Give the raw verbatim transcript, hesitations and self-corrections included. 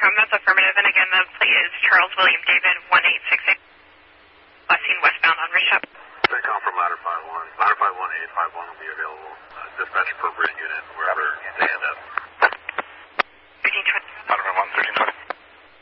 confirm that's affirmative, and again, the plate is Charles William David one eight six eight, last seen westbound on Bishop. They come from ladder five one. Ladder five one eight five one will be available. Uh, dispatch appropriate unit wherever